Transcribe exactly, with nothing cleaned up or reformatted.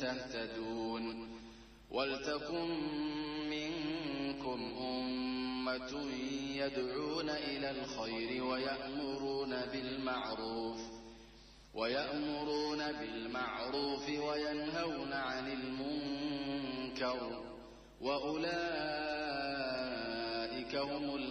تهتدون ولتكن منكم أمة يدعون إلى الخير ويأمرون بالمعروف ويأمرون بالمعروف وينهون عن المنكر وأولئك هم